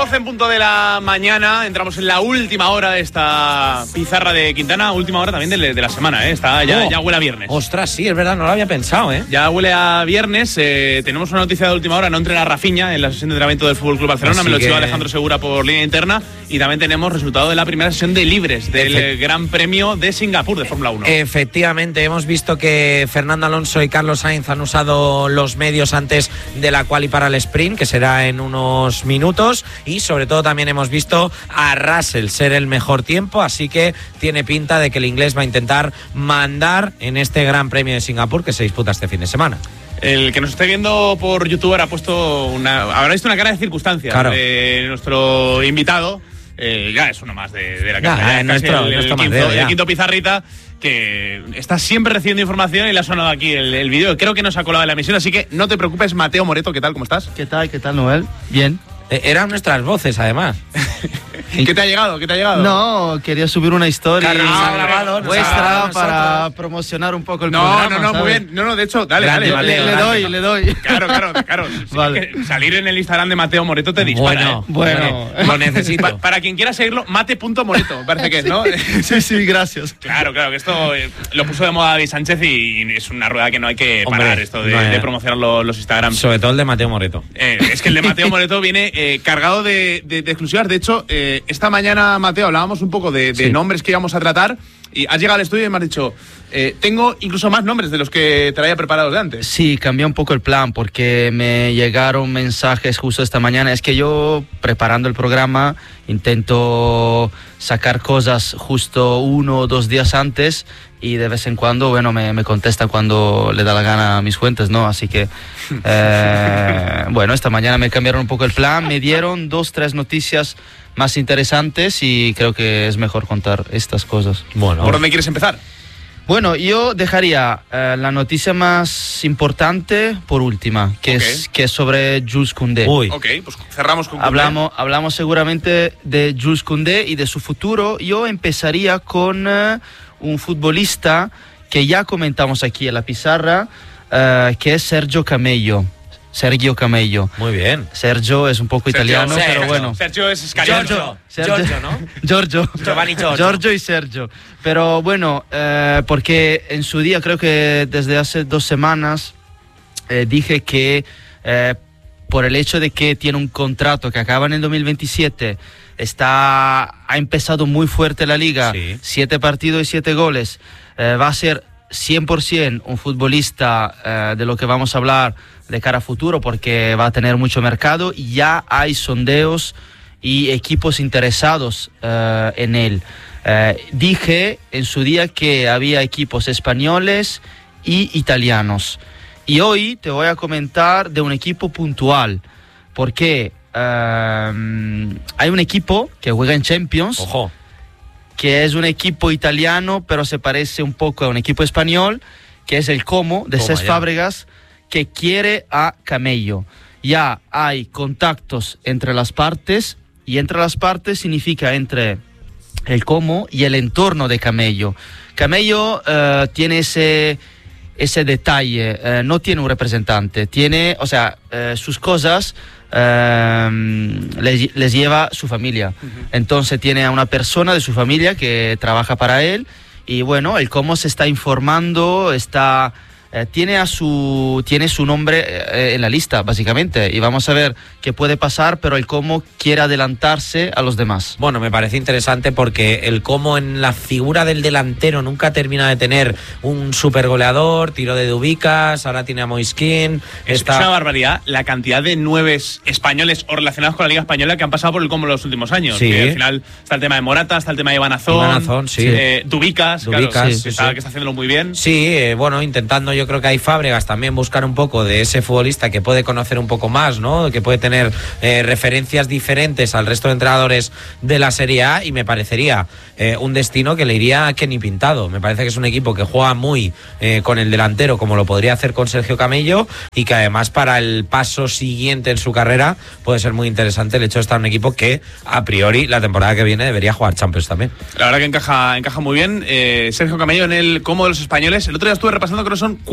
12 en punto de la mañana, entramos en la última hora de esta pizarra de Quintana, última hora también de la semana, ¿eh? Ya huele a viernes. Ostras, sí, es verdad, no lo había pensado, ¿eh? Ya huele a viernes, tenemos una noticia de última hora, no entrena Rafinha en la sesión de entrenamiento del FC Barcelona, así me lo que... echó Alejandro Segura por línea interna, y también tenemos resultado de la primera sesión de libres del Gran Premio de Singapur de Fórmula 1. Efectivamente, hemos visto que Fernando Alonso y Carlos Sainz han usado los medios antes de la quali para el sprint, que será en unos minutos, y sobre todo también hemos visto a Russell ser el mejor tiempo, así que tiene pinta de que el inglés va a intentar mandar en este Gran Premio de Singapur que se disputa este fin de semana. El que nos esté viendo por YouTube habrá visto una cara de circunstancia, claro, de nuestro invitado. Ya es uno más de la casa, el quinto pizarrita, que está siempre recibiendo información y le ha sonado aquí el vídeo. Creo que nos ha colado en la emisión, así que no te preocupes. Mateo Moreto, ¿qué tal? ¿Cómo estás? ¿Qué tal, Noel? Bien. Eran nuestras voces, además. ¿Qué te ha llegado? No, quería subir una historia grabado vuestra para promocionar un poco el programa. No, muy bien. No, de hecho, dale. Le doy. Claro. Vale. Sí, salir en el Instagram de Mateo Moreto te dispara. Bueno. Lo necesito. Para quien quiera seguirlo, mate.moreto, me parece que es, ¿no? Sí, gracias. Claro, que esto lo puso de moda David Sánchez y es una rueda que no hay que parar, esto de promocionar los Instagrams. Sobre todo el de Mateo Moreto. Es que el de Mateo Moreto viene cargado de exclusivas. De hecho, esta mañana, Mateo, hablábamos un poco de nombres que íbamos a tratar y has llegado al estudio y me has dicho, tengo incluso más nombres de los que traía preparados de antes. Sí, cambié un poco el plan porque me llegaron mensajes justo esta mañana. Es que yo, preparando el programa, intento sacar cosas justo 1 o 2 días antes y de vez en cuando, me contestan cuando le da la gana a mis fuentes, ¿no? Así que, esta mañana me cambiaron un poco el plan, me dieron 2-3 noticias más interesantes y creo que es mejor contar estas cosas. Bueno, ¿por dónde quieres empezar? Bueno, yo dejaría la noticia más importante por última, que es sobre Jules Koundé. Ok, pues cerramos con Koundé. Hablamos seguramente de Jules Koundé y de su futuro. Yo empezaría con un futbolista que ya comentamos aquí en la pizarra, que es Sergio Camello. Muy bien. Sergio es un poco italiano, pero bueno. Sergio es Scariolo. Giorgio, ¿no? Giovanni Giorgio y Sergio. Pero bueno, porque en su día, creo que desde hace 2 semanas, dije que por el hecho de que tiene un contrato que acaba en el 2027, ha empezado muy fuerte la liga, 7 partidos y 7 goles, va a ser 100% un futbolista de lo que vamos a hablar de cara a futuro, porque va a tener mucho mercado y ya hay sondeos y equipos interesados en él. Dije en su día que había equipos españoles y italianos, y hoy te voy a comentar de un equipo puntual, porque hay un equipo que juega en Champions. Ojo. Que es un equipo italiano, pero se parece un poco a un equipo español, que es el Como, de Cesc Fábregas, que quiere a Camello. Ya hay contactos entre las partes, y entre las partes significa entre el Como y el entorno de Camello. Camello tiene ese detalle, no tiene un representante, tiene, sus cosas les lleva su familia. Entonces tiene a una persona de su familia que trabaja para él, y bueno, el Como se está informando, tiene su nombre en la lista, básicamente, y vamos a ver qué puede pasar, pero el Como quiere adelantarse a los demás. Bueno, me parece interesante porque el Como en la figura del delantero nunca termina de tener un super goleador, tiro de Dubicas, ahora tiene a Moiskin. Es una barbaridad la cantidad de 9 españoles o relacionados con la Liga Española que han pasado por el Como en los últimos años. Sí. Que al final está el tema de Morata, está el tema de Ibanazón, sí. Dubicas, claro, que está haciéndolo muy bien. Sí, intentando, yo creo que hay Fábregas también buscar un poco de ese futbolista que puede conocer un poco más, ¿no? Que puede tener referencias diferentes al resto de entrenadores de la Serie A, y me parecería un destino que le iría a Kenny Pintado. Me parece que es un equipo que juega muy con el delantero, como lo podría hacer con Sergio Camello, y que además para el paso siguiente en su carrera puede ser muy interesante el hecho de estar en un equipo que a priori la temporada que viene debería jugar Champions también. La verdad que encaja muy bien Sergio Camello en el Como de los españoles. El otro día estuve repasando, creo que son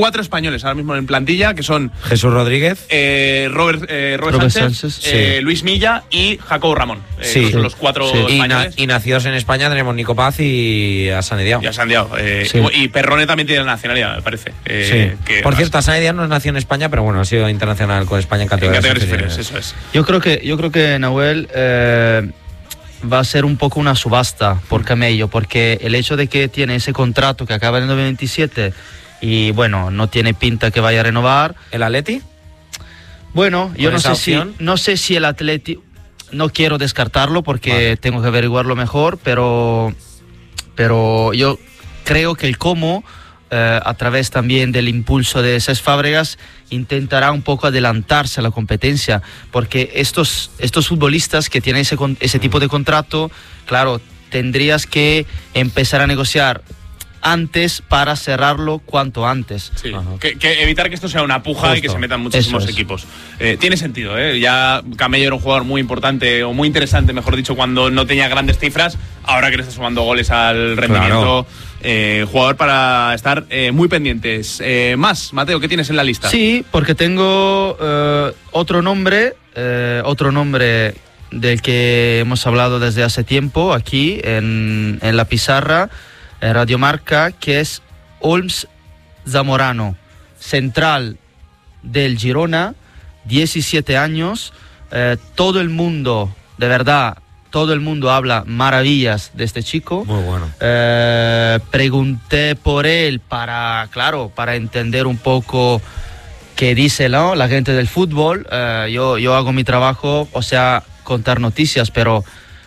4 españoles ahora mismo en plantilla, que son Jesús Rodríguez, Robert Sánchez, sí. Luis Milla y Jacobo Ramón. Sí. Son los 4 españoles. Y nacidos en España tenemos Nico Paz y Hassan Diao. Y Perrone también tiene nacionalidad, me parece. Por cierto, Hassan Diao no nació en España, pero bueno, ha sido internacional con España en categorías inferiores. Eso es. Yo creo que Nahuel va a ser un poco una subasta por Camello, porque el hecho de que tiene ese contrato que acaba en el 2027 y bueno, no tiene pinta que vaya a renovar. ¿El Atleti? Bueno, yo no sé si el Atleti, no quiero descartarlo porque tengo que averiguarlo mejor, pero yo creo que el Como, a través también del impulso de Cesc Fábregas, intentará un poco adelantarse a la competencia, porque estos futbolistas que tienen ese tipo de contrato, claro, tendrías que empezar a negociar antes para cerrarlo cuanto antes. Sí. Que evitar que esto sea una puja. Justo. Y que se metan muchísimos equipos. Tiene sentido, ¿eh? Ya Camello era un jugador muy importante, o muy interesante, mejor dicho, cuando no tenía grandes cifras. Ahora que le está sumando goles al rendimiento, jugador para estar muy pendientes. Más, Mateo, ¿qué tienes en la lista? Sí, porque tengo otro nombre del que hemos hablado desde hace tiempo aquí en la pizarra, Radio Marca, que es Olms Zamorano, central del Girona, 17 años. Todo el mundo, de verdad, todo el mundo habla maravillas de este chico. Muy bueno. Pregunté por él para entender un poco qué dice, ¿no?, la gente del fútbol. Yo hago mi trabajo, o sea, contar noticias, pero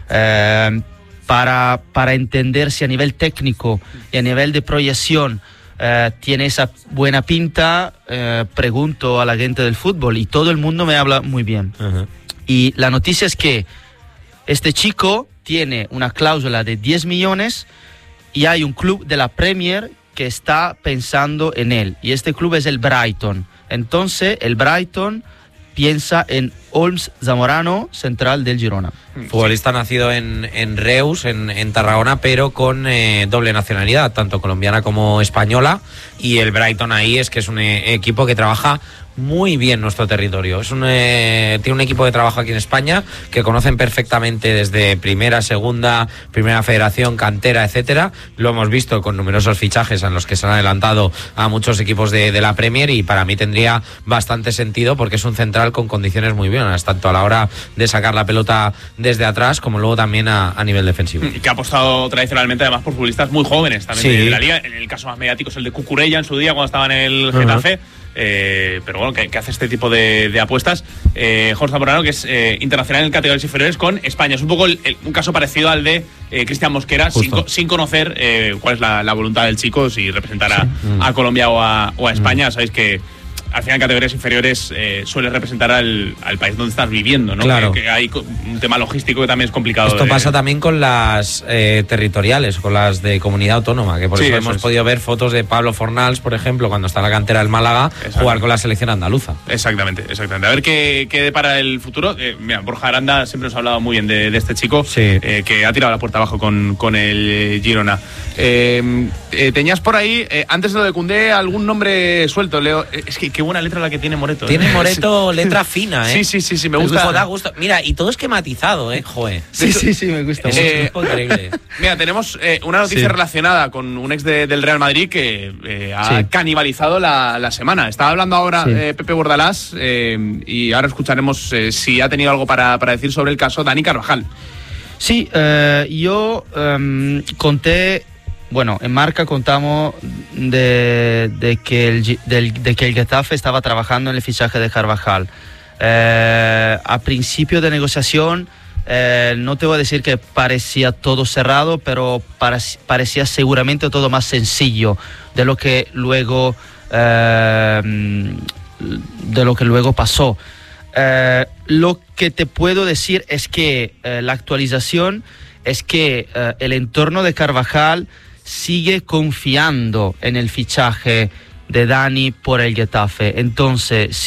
para entender si a nivel técnico y a nivel de proyección tiene esa buena pinta, pregunto a la gente del fútbol y todo el mundo me habla muy bien. Y la noticia es que este chico tiene una cláusula de 10 millones y hay un club de la Premier que está pensando en él, y este club es el Brighton. Entonces el Brighton piensa en Olms Zamorano, central del Girona. Futbolista nacido en Reus, en Tarragona, pero con doble nacionalidad, tanto colombiana como española. Y el Brighton ahí es que es un equipo que trabaja muy bien nuestro territorio. Tiene un equipo de trabajo aquí en España que conocen perfectamente desde primera, segunda, primera federación, cantera, etcétera. Lo hemos visto con numerosos fichajes en los que se han adelantado a muchos equipos de la Premier, y para mí tendría bastante sentido porque es un central con condiciones muy buenas, tanto a la hora de sacar la pelota desde atrás como luego también a nivel defensivo. Y que ha apostado tradicionalmente además por futbolistas muy jóvenes también de la liga. En el caso más mediático es el de Cucurella en su día cuando estaba en el Getafe. Pero bueno, que hace este tipo de apuestas. Jorge Zamorano, que es internacional en categorías inferiores con España. Es un poco un caso parecido al de Cristian Mosquera, sin conocer cuál es la voluntad del chico, si representar a Colombia o a España. Sabéis que al final en categorías inferiores suele representar al país donde estás viviendo, ¿no? Claro. Que hay un tema logístico que también es complicado. Esto pasa también con las territoriales, con las de comunidad autónoma, que por eso hemos podido ver fotos de Pablo Fornals, por ejemplo, cuando está en la cantera del Málaga, jugar con la selección andaluza. Exactamente. A ver qué depara el futuro. Mira, Borja Aranda siempre nos ha hablado muy bien de este chico, que ha tirado la puerta abajo con el Girona. Tenías por ahí, antes de lo de Koundé, algún nombre suelto, Leo. Es que qué buena letra la que tiene Moreto. Tiene Moreto letra fina, ¿eh? Sí, me gusta. Da gusto. Mira, y todo esquematizado, joder. Sí, me gusta. Es increíble. Mira, tenemos una noticia relacionada con un ex del Real Madrid que ha canibalizado la semana. Estaba hablando ahora Pepe Bordalás y ahora escucharemos si ha tenido algo para decir sobre el caso Dani Carvajal. Sí, yo conté. Bueno, en Marca contamos de que el Getafe estaba trabajando en el fichaje de Carvajal. A principio de negociación, no te voy a decir que parecía todo cerrado, pero parecía seguramente todo más sencillo de lo que luego pasó. Lo que te puedo decir es que la actualización es que el entorno de Carvajal sigue confiando en el fichaje de Dani por el Getafe. Entonces,